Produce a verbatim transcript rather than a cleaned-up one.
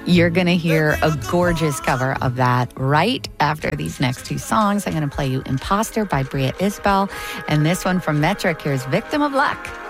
You're going to hear a gorgeous cover of that right after these next two songs. I'm going to play you Imposter by Bria Isbell, and this one from Metric. Here's Victim of Luck.